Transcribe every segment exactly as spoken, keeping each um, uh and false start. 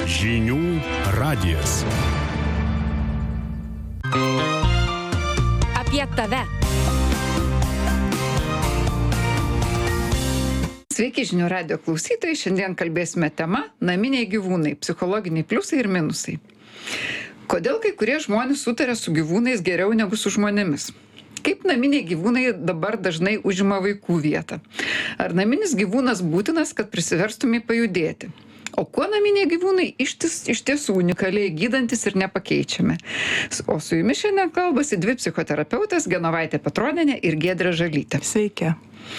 Žinių radijas. Apie tave. Sveiki, Žinių radijo klausytojai. Šiandien kalbėsime tema naminiai gyvūnai, psichologiniai pliusai ir minusai. Kodėl kai kurie žmonės sutarė su gyvūnais geriau negu su žmonėmis? Kaip naminiai gyvūnai dabar dažnai užima vaikų vietą? Ar naminis gyvūnas būtinas, kad prisiverstumai pajudėti? O kuo naminiai gyvūnai iš, ties, iš tiesų unikaliai gydantis ir nepakeičiami? O su jumis šiandien kalbasi dvi psichoterapeutės, Genovaitė Petronienė ir Giedrė Žalytė. Sveiki.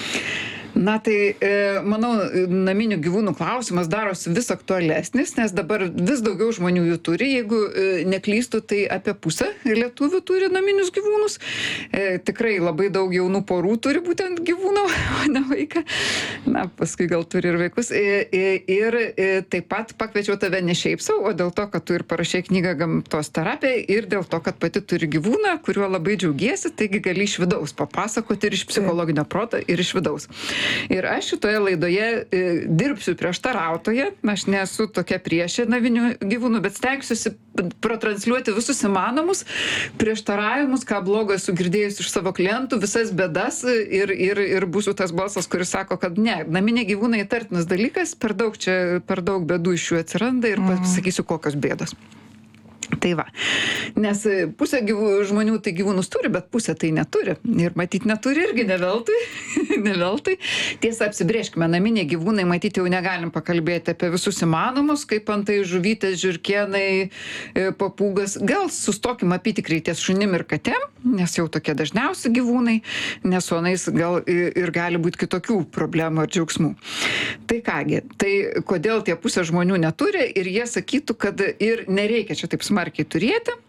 Na tai, e, manau, naminių gyvūnų klausimas darosi vis aktualesnis, nes dabar vis daugiau žmonių jų turi. Jeigu e, neklystu, tai apie pusę lietuvių turi naminius gyvūnus. E, tikrai labai daug jaunų porų turi būtent gyvūną, o ne vaiką. Na, paskui gal turi ir vaikus. E, e, ir e, taip pat pakviečiau tave ne šiaip sau, o dėl to, kad tu ir parašei knygą gamtos terapija ir dėl to, kad pati turi gyvūną, kuriuo labai džiaugiesi, taigi gali iš vidaus papasakoti ir iš psichologinio proto, ir iš vidaus. Ir aš šitoje laidoje e, dirbsiu prieštarautoje, aš nesu tokia priešė naminių gyvūnų, bet stengsiuosi pratransliuoti visus įmanomus prieštaravimus, ką blogo esu girdėjus iš savo klientų, visas bėdas ir, ir, ir būsiu tas balsas, kuris sako, kad ne, naminiai gyvūnai įtartinas dalykas, per daug čia, per daug bėdų iš jų atsiranda ir mm. pasakysiu, kokios bėdos. Tai va, nes pusė gyvų, žmonių tai gyvūnus turi, bet pusė tai neturi. Ir matyt neturi irgi ne veltui. ne veltui. Tiesa, apsibrėžkime, naminiai gyvūnai, matyt, jau negalim pakalbėti apie visus įmanomus, kaip antai žuvytės, žiurkėnai, papūgas. Gal sustokim apytikriai ties šunim ir katėm, nes jau tokie dažniausi gyvūnai, nes su anais gal ir gali būti kitokių problemų ar džiaugsmų. Tai kągi, tai kodėl tie pusė žmonių neturi ir jie sakytų, kad ir nereikia čia taip smarkiai turėti.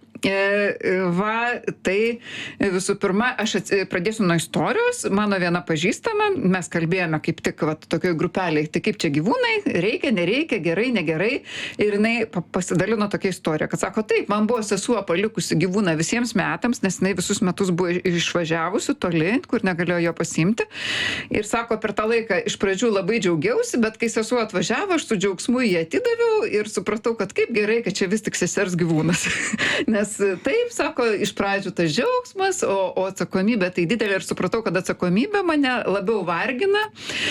Va, tai visų pirma, aš ats... pradėsiu nuo istorijos. Mano viena pažįstama, mes kalbėjome kaip tik va, tokioj grupeliai, tai kaip čia gyvūnai, reikia, nereikia, gerai, negerai. Ir jinai pasidalino tokia istorija, kad sako, taip, man buvo sesuo palikusi gyvūną visiems metams, nes jinai visus metus buvo išvažiavusi toli, kur negalėjo jo pasiimti. Ir sako, per tą laiką iš pradžių labai džiaugiausi, bet kai sesuo atvažiavo, aš su džiaugsmu jį atidaviau ir supratau, kad kaip gerai, kad čia vis tik sesers gyvūnas. Nes taip, sako, iš pradžių tas džiaugsmas, o, o atsakomybė tai didelė ir supratau, kad atsakomybė mane labiau vargina.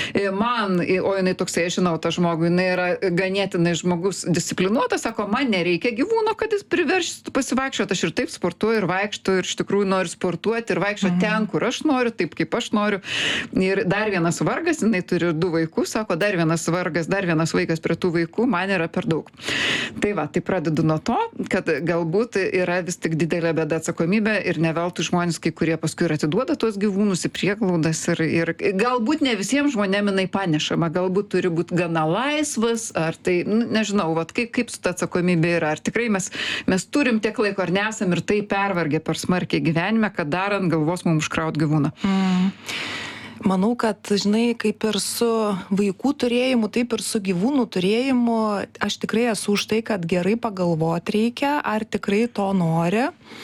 Man, o jinai toksai, aš žinau, tą žmogų, jinai yra ganėtinai žmogus disciplinuotas, sako, man nereikia gyvūno, kad jis priverštų pasivaikščioti, aš ir taip sportuoju ir vaikštu ir iš tikrųjų noriu sportuoti ir vaikščioti mhm. ten, kur aš noriu, taip kaip aš noriu. Ir dar vienas vargas, jinai turi du vaikus, sako, dar vienas vargas, dar vienas vaikas prie tų vaikų, man yra per daug. Tai va, tai pradedu nuo to, kad galbūt yra vis tik didelė bėda atsakomybė ir ne veltui žmonės, kai kurie paskui ir atiduoda tuos gyvūnus į prieglaudas ir, ir galbūt ne visiems žmonėm jinai panešama, galbūt turi būti gana laisvas, ar tai, nu, nežinau, vat, kaip, kaip su ta atsakomybė yra, ar tikrai mes, mes turim tiek laiko, ar nesam ir tai pervargę per smarkiai gyvenime, kad dar ant galvos mums užkraut gyvūną. Mm. Manau, kad, žinai, kaip ir su vaikų turėjimu, taip ir su gyvūnų turėjimu, aš tikrai esu už tai, kad gerai pagalvoti reikia, ar tikrai to nori.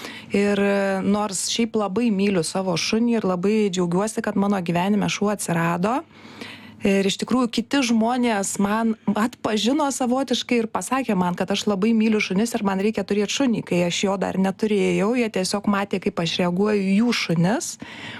Ir nors šiaip labai myliu savo šunį ir labai džiaugiuosi, kad mano gyvenime šuo atsirado. Ir iš tikrųjų kiti žmonės man atpažino savotiškai ir pasakė man, kad aš labai myliu šunis ir man reikia turėti šunį. Kai aš jo dar neturėjau, jie tiesiog matė, kaip aš reaguoju jų šunis.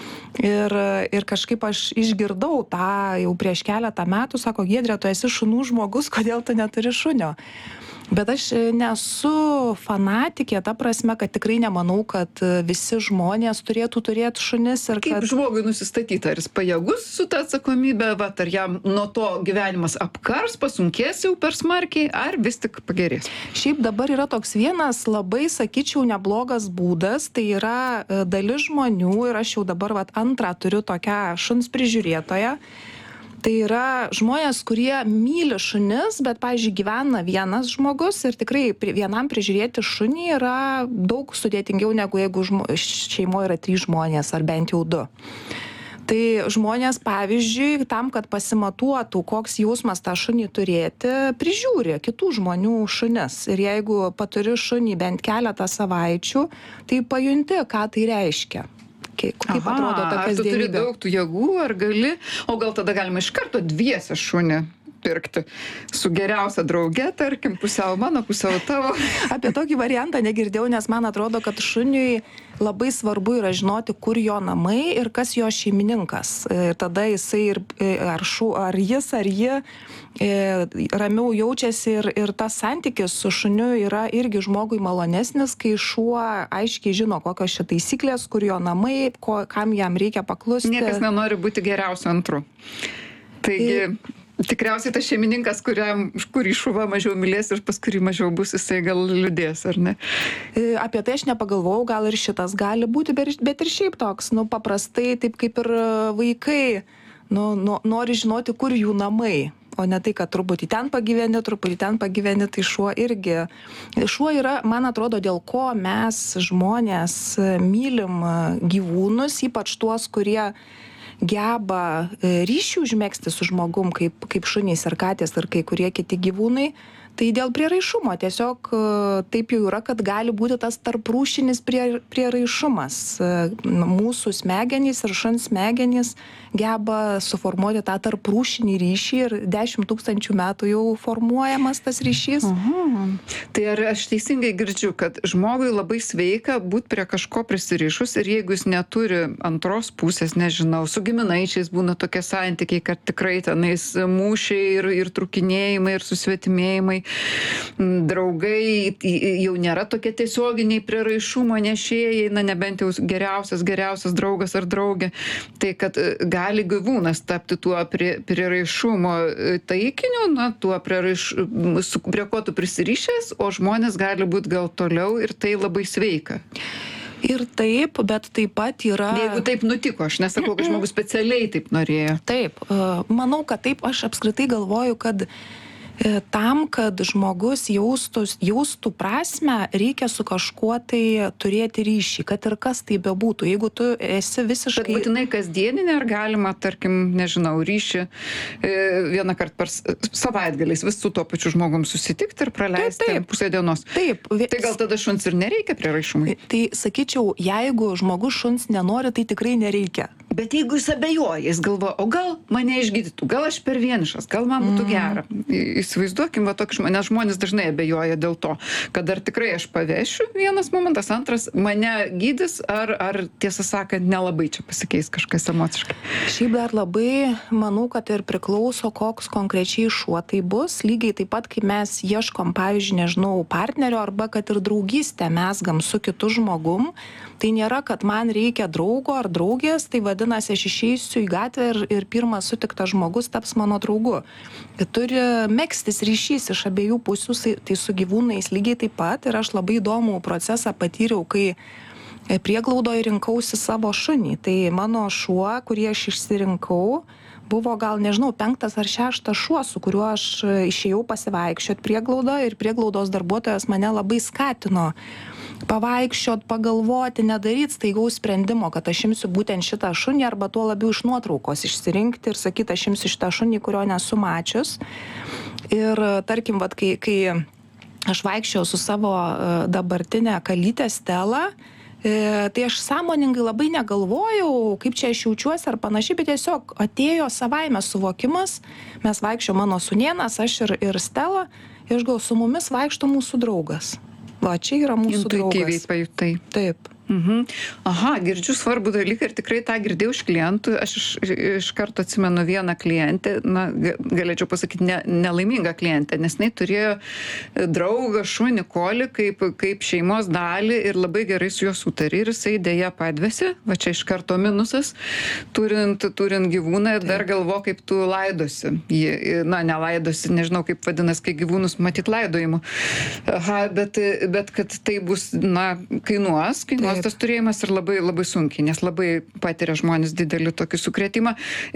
Ir, ir kažkaip aš išgirdau tą jau prieš keletą metų, sako, Giedrė, tu esi šunų žmogus, kodėl tu neturi šunio? Bet aš nesu fanatikė, ta prasme, kad tikrai nemanau, kad visi žmonės turėtų turėti šunis. Ir kaip kad... žmogui nusistatyti, ar jis pajėgus su ta atsakomybė, vat, ar jam nuo to gyvenimas apkars, pasunkės jau per smarkiai, ar vis tik pagerės? Šiaip dabar yra toks vienas labai, sakyčiau, neblogas būdas, tai yra dalis žmonių ir aš jau dabar vat, antrą turiu tokią šuns prižiūrėtoją. Tai yra žmonės, kurie myli šunis, bet, pavyzdžiui, gyvena vienas žmogus ir tikrai vienam prižiūrėti šunį yra daug sudėtingiau, negu jeigu žmo, šeimoje yra trys žmonės ar bent jau du. Tai žmonės, pavyzdžiui, tam, kad pasimatuotų, koks jausmas tą šunį turėti, prižiūri kitų žmonių šunis. Ir jeigu paturi šunį bent keletą savaičių, tai pajunti, ką tai reiškia. Kaip, kaip Aha, atrodo ta kasdienybė. Ar tu turi daug tų jėgų, ar gali, o gal tada galima iš karto dviese šunį pirkti. Su geriausia drauge, tarkim, pusiau mano, pusiau tavo. Apie tokį variantą negirdėjau, nes man atrodo, kad šuniui labai svarbu yra žinoti, kur jo namai ir kas jo šeimininkas. Ir tada jisai ir, ar, šu, ar jis, ar ji ramiau jaučiasi ir, ir tas santykis su šuniu yra irgi žmogui malonesnis, kai šuo aiškiai žino, kokios šia taisyklės, kur jo namai, ko, kam jam reikia paklusti. Niekas nenori būti geriausiu antru. Taigi, ir... tikriausiai tas šeimininkas, kuriam, kurį šuva mažiau mylės ir pas kurį mažiau bus, jisai gal liūdės, ar ne? Apie tai aš nepagalvojau, gal ir šitas gali būti, bet ir šiaip toks, nu, paprastai, taip kaip ir vaikai, nu, nu, nori žinoti, kur jų namai. O ne tai, kad truputį ten pagyveni, truputį ten pagyveni, tai šuo irgi. Šuo yra, man atrodo, dėl ko mes žmonės mylim gyvūnus, ypač tuos, kurie geba ryšį užmegzti su žmogum, kaip, kaip šunys ar katės ar kai kurie kiti gyvūnai. Tai dėl prieraišumo. Tiesiog taip jau yra, kad gali būti tas tarprūšinis prie, prieraišumas. Mūsų smegenys ir šuns smegenys geba suformuoti tą tarprūšinį ryšį ir dešimt tūkstančių metų jau formuojamas tas ryšys. Aha. Tai ar aš teisingai girdžiu, kad žmogui labai sveika būt prie kažko prisirišus ir jeigu jis neturi antros pusės, nežinau, su giminaičiais būna tokie santykiai, kad tikrai tenais mūšiai ir, ir trukinėjimai ir susvetimėjimai, draugai jau nėra tokie tiesioginiai prieraišumo nešėjai, na nebent jau geriausias, geriausias draugas ar draugė, tai kad gali gyvūnas tapti tuo prie, prieraišumo taikiniu, na tuo prieraiš, prie ko tu prisirišęs, o žmonės gali būti gal toliau ir tai labai sveika. Ir taip, bet taip pat yra... Jeigu taip nutiko, aš nesakau, kad žmogus specialiai taip norėjo. Taip, manau, kad taip, aš apskritai galvoju, kad tam, kad žmogus jaustų, jaustų prasmę, reikia su kažkuo tai turėti ryšį, kad ir kas tai bebūtų. Jeigu tu esi visiškai... Bet būtinai kasdieninė, ar galima, tarkim, nežinau, ryšį vieną kartą per savaitgaliais vis su tuo pačiu žmogum susitikti ir praleisti taip, taip. pusę dienos. Taip. Tai gal tada šuns ir nereikia prieraišumui? Tai sakyčiau, jeigu žmogus šuns nenori, tai tikrai nereikia. Bet jeigu jis abejoja, jis galvoja, o gal mane išgydytų, gal aš per vienišas, gal man būtų gera. Įsivaizduokim, va tokį žmonės, žmonės dažnai abejoja dėl to, kad ar tikrai aš pavešiu vienas momentas, antras, mane gydys, ar, ar tiesą sakant, nelabai čia pasikeis kažkas emociškai. Šiaip dar labai manau, kad ir priklauso, koks konkrečiai šuo tai bus. Lygiai taip pat, kai mes ieškom, pavyzdžiui, nežinau, partnerio arba kad ir draugystę mesgam su kitu žmogum, tai nėra, kad man reikia draugo ar draugės, tai vadinasi, aš išeisiu į gatvę ir, ir pirmas sutiktas žmogus taps mano draugu. Turi megztis ryšys iš abiejų pusių, tai su gyvūnais lygiai taip pat. Ir aš labai įdomų procesą patyriau, kai prieglaudoje rinkausi savo šunį. Tai mano šuo, kurį aš išsirinkau, buvo gal, nežinau, penktas ar šeštas šuo, su kuriuo aš išėjau pasivaikščiot prieglaudoje ir prieglaudos darbuotojas mane labai skatino pavaikščiot, pagalvoti, nedaryti staigaus sprendimo, kad aš imsiu būtent šitą šunį arba tuo labiau iš nuotraukos išsirinkti ir sakyti, aš imsiu šitą šunį, kurio nesu mačius. Ir tarkim, vat, kai, kai aš vaikščiau su savo dabartinę kalytę Stelą, tai aš sąmoningai labai negalvojau, kaip čia aš jaučiuosi ar panašiai, bet tiesiog atėjo savaime suvokimas, mes vaikščio mano sūnėnas, aš ir, ir Stela, ir aš gal su mumis vaikšto mūsų draugas. Va, čia yra mūsų draugas. Intuityviai pajutai. Taip. Mhm. Aha, girdžiu svarbų dalyką ir tikrai tą girdėjau iš klientų. Aš iš, iš karto atsimenu vieną klientę, na, galėčiau pasakyti, ne, nelaimingą klientę, nes jinai turėjo draugą šunį Kolį kaip, kaip šeimos dalį ir labai gerai su juo sutarė ir jisai dėja padvėsi, va čia iš karto minusas, turint, turint gyvūną ir dar galvo, kaip tu laidosi. Jį, na, nelaidosi, nežinau, kaip vadinasi, kai gyvūnus matyt laidojimu. Aha, bet, bet kad tai bus, na, kainuos, kainuos tas turėjimas ir labai, labai sunkiai, nes labai patiria žmonės didelį tokį sukrėtimą.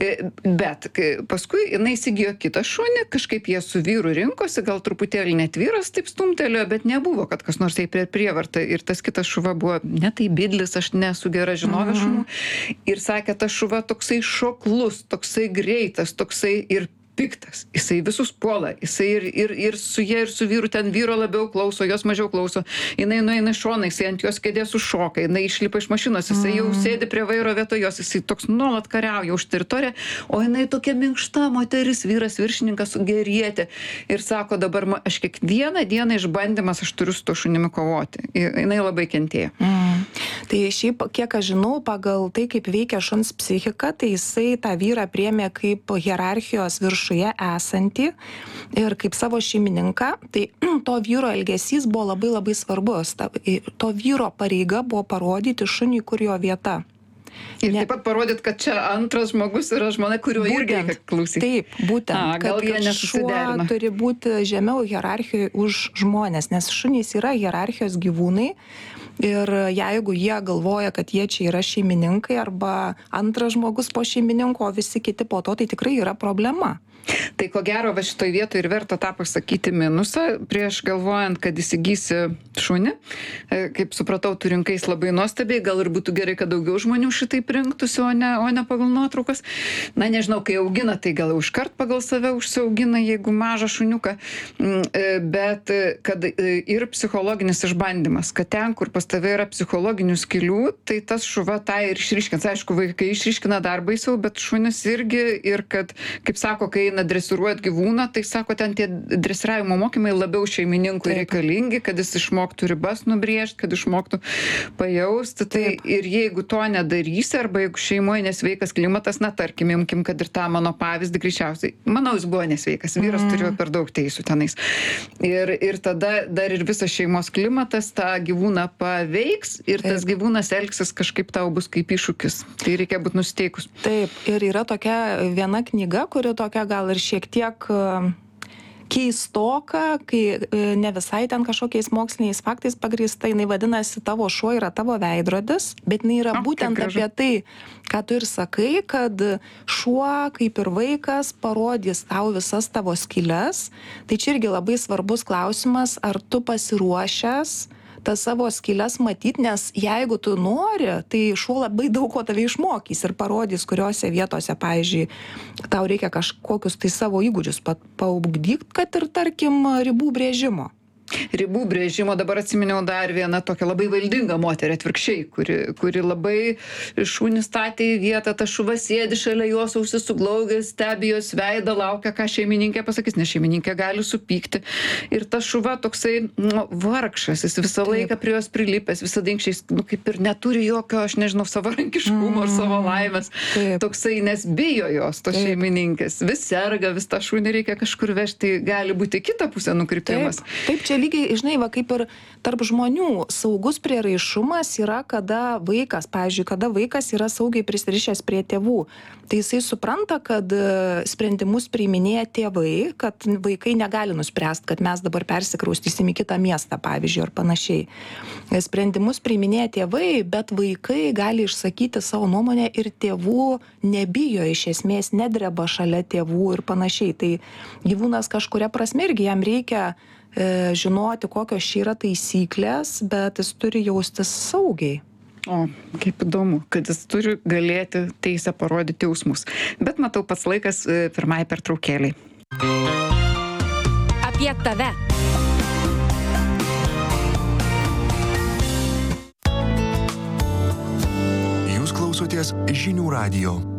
Bet paskui jinai įsigijo kitą šunį, kažkaip jie su vyru rinkosi, gal truputėlį net vyras taip stumtelėjo, bet nebuvo, kad kas nors jai prie prievartą. Ir tas kitas šuva buvo, ne tai bidlis, aš nesu gera žinovė šunų. Ir sakė, tas šuva toksai šoklus, toksai greitas, toksai ir piktas, jisai visus puola, jisai ir, ir, ir su jie, ir su vyru, ten vyro labiau klauso, jos mažiau klauso, jinai nueina į šoną, jisai ant jos kėdės užšoka, jinai išlipa iš mašinos, jisai jau sėdi prie vairo vietoj jos, jisai toks nuolat kariauja už teritoriją, o jinai tokia minkšta moteris, vyras viršininkas, gerietė ir sako, dabar ma, aš kiekvieną dieną išbandymas, aš turiu su to šunimi kovoti. Jinai labai kentėjo. Mm. Tai šiaip, kiek aš žinau, pagal tai, kaip veikia šuns psichika, tai jisai tą vyrą priėmė kaip hierarchijos viršuje esantį ir kaip savo šeimininką. Tai to vyro elgesys buvo labai labai svarbus. Ta, to vyro pareiga buvo parodyti šuniui, kur jo vieta. Ir Ne- taip pat parodyt, kad čia antras žmogus yra žmona, kurio irgi reikia klausyti. Taip, būtent. A, gal kad, jie kad šuo nesusiderina. turi būti žemiau hierarchijoje už žmonės, nes šunys yra hierarchijos gyvūnai. Ir jeigu jie galvoja, kad jie čia yra šeimininkai arba antras žmogus po šeimininko, o visi kiti po to, tai tikrai yra problema. Tai ko gero, va šitoj vietoj ir verta tą pasakyti minusą, prieš galvojant, kad įsigysi šunį. E, Kaip supratau, tu rinkais labai nuostabiai, gal ir būtų gerai, kad daugiau žmonių šitai rinktųsi, o ne, o ne pagal nuotraukas. Na, nežinau, kai augina, tai gal užkart pagal save užsiaugina, jeigu mažą šuniuką. Mm, e, Bet e, kad e, ir psichologinis išbandymas, kad ten, kur pas tave yra psichologinių skylių, tai tas šuva tą ir išryškins. Aišku, vaikai išryškina dar baisiau, bet šunis irgi ir kad, kaip sako, kai eina dresiruot gyvūną, tai sako, ten tie dresiravimo mokymai labiau šeimininkui Taip. reikalingi, kad jis išmoktų ribas nubrėžti, kad išmoktų pajausti. Tai Taip. ir jeigu to nedarysi, arba jeigu šeimoje nesveikas klimatas, na tarkim, imkim, kad ir tą mano pavyzdį greičiausiai. Manau, jis buvo nesveikas, vyras mm. turėjo per daug teisų tenais. Ir, ir tada dar ir visas šeimos klimatas tą gyvūną paveiks ir tas Taip. gyvūnas elgsis kažkaip tau bus kaip iššūkis. Tai reikia būti nusiteikus. Taip, ir yra tokia viena knyga, kuri tokia gal ir šiek tiek e, keistoka, kai e, ne visai ten kažkokiais moksliniais faktais pagrįsta, jinai vadinasi Tavo šuo yra tavo veidrodis, bet jinai yra O, kaip būtent gražu. apie tai, ką tu ir sakai, kad šuo, kaip ir vaikas, parodys tau visas tavo skyles. Tai čia irgi labai svarbus klausimas, ar tu pasiruošęs tas savo skyles matyti, nes jeigu tu nori, tai šuo labai daug ko tave išmokys ir parodys, kuriuose vietose, pavyzdžiui, tau reikia kažkokius tai savo įgūdžius pa- paugdyt, kad ir, tarkim, ribų brėžimo. Ribų brėžimo dabar atsiminiau dar vieną tokią labai valdingą moterį atvirkščiai, kuri, kuri labai šunį statė į vietą, ta šuva sėdi šalia jos, ausis suglaugęs, stebi jos veidą, laukia, ką šeimininkė pasakys, nes šeimininkė gali supykti. Ir ta šuva toksai nu, vargšas, jis visą Taip. laiką prie jos prilipęs, visada inkščiais, nu, kaip ir neturi jokio, aš nežinau, savarankiškumo ar savo laimės. Taip. Toksai, nes bijo jos, tos Taip. šeimininkės. Vis serga, vis tą šunį reikia kažkur vežti, gali būti kitą pusę nukrypimas. Taip, taip, čia lygiai, žinai, va, kaip ir tarp žmonių saugus prieraišumas yra, kada vaikas, pavyzdžiui, kada vaikas yra saugiai prisirišęs prie tėvų. Tai jisai supranta, kad e, sprendimus priiminėja tėvai, kad vaikai negali nuspręsti, kad mes dabar persikraustysim į kitą miestą, pavyzdžiui, ar panašiai. Sprendimus priiminėja tėvai, bet vaikai gali išsakyti savo nuomonę ir tėvų nebijo, iš esmės nedreba šalia tėvų ir panašiai. Tai gyvūnas kažkuria prasme irgi jam reikia e, žinoti, kokios čia yra taisyklės, bet jis turi jaustis saugiai. O, kaip įdomu, kad jis turi galėti teisę parodyti jausmus. Bet matau, pats laikas e, pirmai pertraukėliai. Apie tave. Jūs klausotės Žinių radijo.